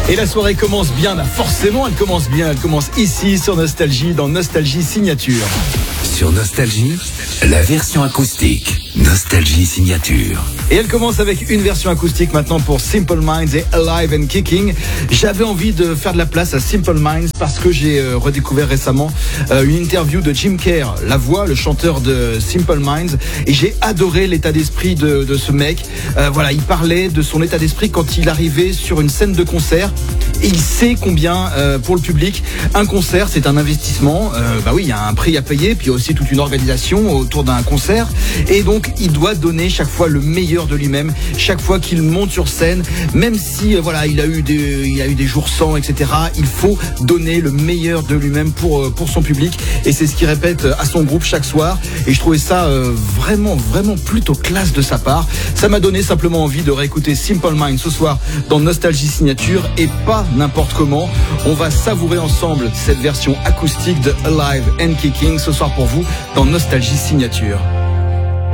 Et la soirée commence bien, forcément elle commence bien, elle commence ici sur Nostalgie, dans Nostalgie Signature. Sur Nostalgie, la version acoustique, Nostalgie Signature. Et elle commence avec une version acoustique maintenant pour Simple Minds et Alive and Kicking. J'avais envie de faire de la place à Simple Minds parce que j'ai redécouvert récemment une interview de Jim Kerr, la voix, le chanteur de Simple Minds, et j'ai adoré l'état d'esprit de ce mec. Voilà, il parlait de son état d'esprit quand il arrivait sur une scène de concert. Et il sait combien, pour le public, un concert, c'est un investissement. Bah oui, il y a un prix à payer, puis il y a aussi toute une organisation autour d'un concert. Et donc, il doit donner chaque fois le meilleur de lui-même, chaque fois qu'il monte sur scène, même si, voilà, il a eu des jours sans, etc. Il faut donner le meilleur de lui-même pour son public. Et c'est ce qu'il répète à son groupe chaque soir. Et je trouvais ça vraiment plutôt classe de sa part. Ça m'a donné simplement envie de réécouter Simple Minds ce soir dans Nostalgie Signature, et pas n'importe comment. On va savourer ensemble cette version acoustique de Alive and Kicking ce soir pour vous dans Nostalgie Signature.